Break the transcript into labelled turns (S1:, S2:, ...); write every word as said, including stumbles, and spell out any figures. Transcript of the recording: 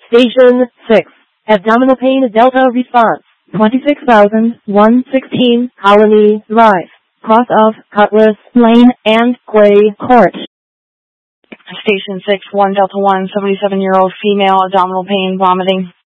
S1: Station six. Abdominal pain Delta response. twenty-six thousand one hundred sixteen Colony Drive. Cross of Cutlass Lane and Clay Court.
S2: Station six, one Delta one, seventy-seven-year-old female, abdominal pain, vomiting.